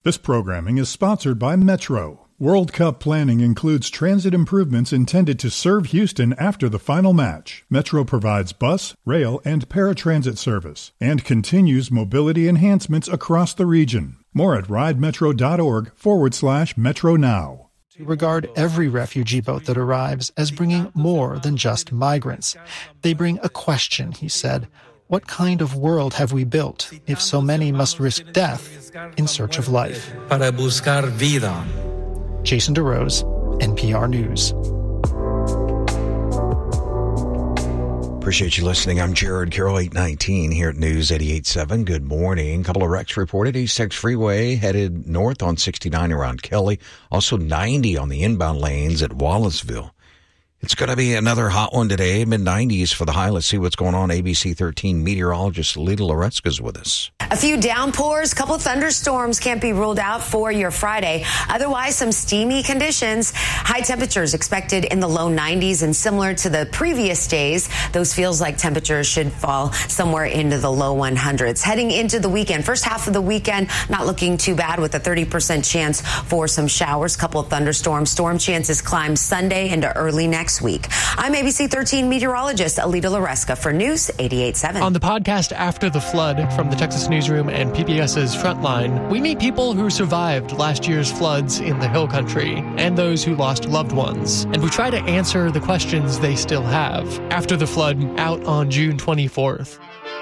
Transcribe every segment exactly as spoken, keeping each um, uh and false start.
This programming is sponsored by Metro. World Cup planning includes transit improvements intended to serve Houston after the final match. Metro provides bus, rail, and paratransit service and continues mobility enhancements across the region. More at ridemetro.org forward slash Metro now. To regard every refugee boat that arrives as bringing more than just migrants. They bring a question, he said. What kind of world have we built if so many must risk death in search of life? Para buscar vida. Jason DeRose, N P R News. Appreciate you listening. I'm Jared Carroll, eight nineteen here at News eighty-eight point seven. Good morning. A couple of wrecks reported. East six Freeway headed north on sixty-nine around Kelly. Also ninety on the inbound lanes at Wallaceville. It's going to be another hot one today, mid nineties for the high. Let's see what's going on. A B C thirteen meteorologist Alita Loreska is with us. A few downpours, couple of thunderstorms can't be ruled out for your Friday. Otherwise, some steamy conditions. High temperatures expected in the low nineties, and similar to the previous days, those feels like temperatures should fall somewhere into the low hundreds. Heading into the weekend, first half of the weekend, not looking too bad with a thirty percent chance for some showers, couple of thunderstorms. Storm chances climb Sunday into early next week. I'm A B C thirteen meteorologist Alita Loreska for News eighty-eight point seven. On the podcast After the Flood from the Texas Newsroom and P B S's Frontline, we meet people who survived last year's floods in the Hill Country and those who lost loved ones. And we try to answer the questions they still have. After the Flood, out on June twenty-fourth.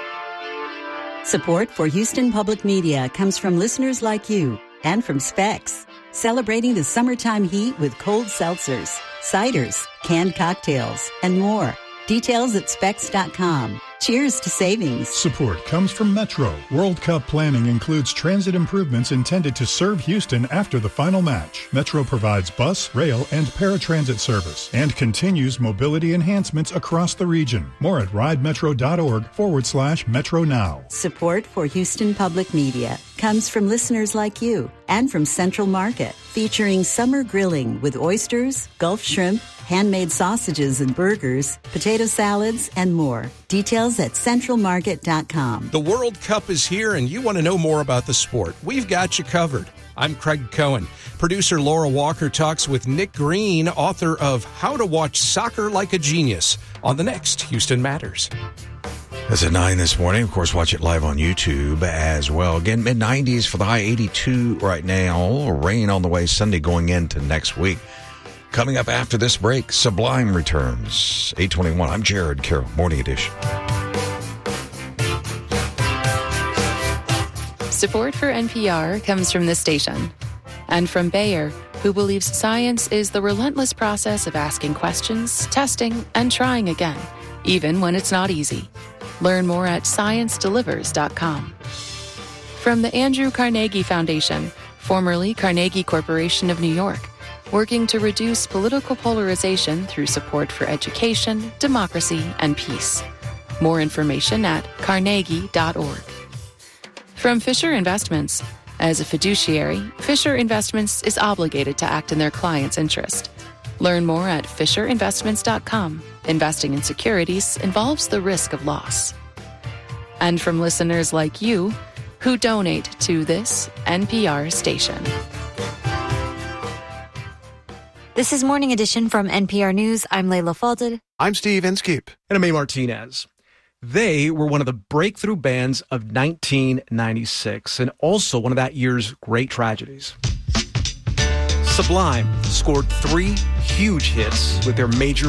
Support for Houston Public Media comes from listeners like you and from Specs, celebrating the summertime heat with cold seltzers, ciders, canned cocktails, and more. Details at specs dot com. Cheers to savings. Support comes from Metro. World Cup planning includes transit improvements intended to serve Houston after the final match. Metro provides bus, rail, and paratransit service and continues mobility enhancements across the region. More at ridemetro.org forward slash Metro now. Support for Houston Public Media comes from listeners like you and from Central Market, featuring summer grilling with oysters, Gulf shrimp, handmade sausages and burgers, potato salads, and more. Details at central market dot com. The World Cup is here, and you want to know more about the sport. We've got you covered. I'm Craig Cohen. Producer Laura Walker talks with Nick Green, author of How to Watch Soccer Like a Genius, on the next Houston Matters. It's at nine this morning. Of course, watch it live on YouTube as well. Again, mid nineties for the high, eighty-two right now. Rain on the way Sunday going into next week. Coming up after this break, Sublime returns. eight twenty-one. I'm Jared Carroll, Morning Edition. Support for N P R comes from this station and from Bayer, who believes science is the relentless process of asking questions, testing, and trying again, even when it's not easy. Learn more at science delivers dot com. From the Andrew Carnegie Foundation, formerly Carnegie Corporation of New York, working to reduce political polarization through support for education, democracy, and peace. More information at carnegie dot org. From Fisher Investments, as a fiduciary, Fisher Investments is obligated to act in their client's interest. Learn more at fisher investments dot com. Investing in securities involves the risk of loss. And from listeners like you, who donate to this N P R station. This is Morning Edition from N P R News. I'm Layla Falded. I'm Steve Inskeep. And I'm May Martinez. They were one of the breakthrough bands of nineteen ninety-six and also one of that year's great tragedies. Sublime scored three huge hits with their major